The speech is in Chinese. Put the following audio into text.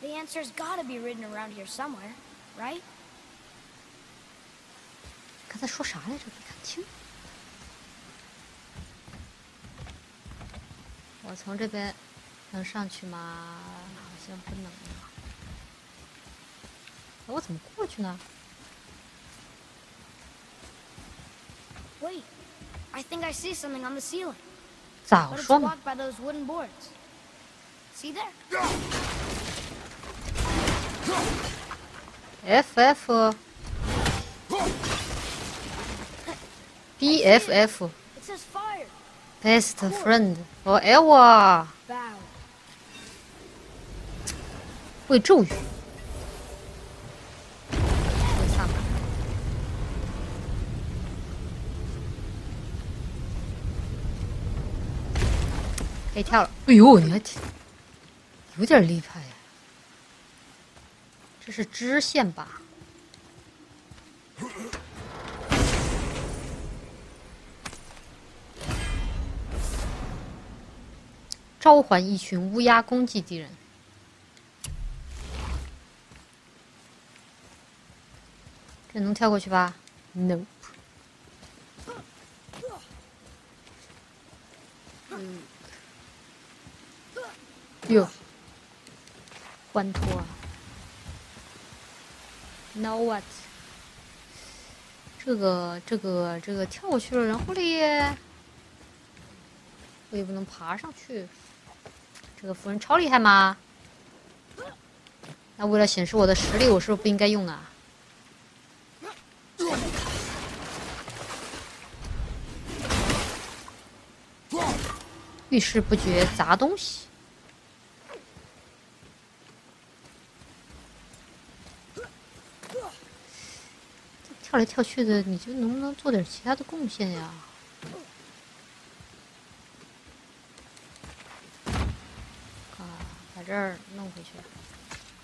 The answer's gotta be written around here somewhere, right? 刚才说啥来着？没看清。我从这边能上去吗？好像不能啊。我怎么过去呢？ Wait, I think I see something on the ceiling. 早 But it's 说嘛！ blocked by those wooden boards. See there? FF BFF It says fire. Best Friend Forever Bow. 会咒语。会萨满可以跳了。哎呦，你还挺有点厉害呀！这是支线吧？召唤一群乌鸦攻击敌人。这能跳过去吧 ？Nope。哟，欢脱。Now what？ 这个跳过去了，然后嘞，我也不能爬上去。这个符文超厉害吗？那为了显示我的实力，我是不是不应该用啊？遇事不决砸东西。跳来跳去的，你就能不能做点其他的贡献呀？啊，把这儿弄回去。